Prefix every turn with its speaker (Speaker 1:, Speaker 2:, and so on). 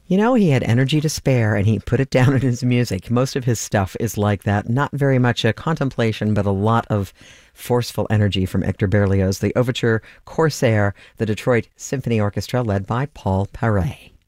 Speaker 1: You know, he had energy to spare and he put it down in his music. Most of his stuff is like that. Not very much a contemplation, but a lot of forceful energy from Hector Berlioz. The overture Corsair, the Detroit Symphony Orchestra led by Paul Paray.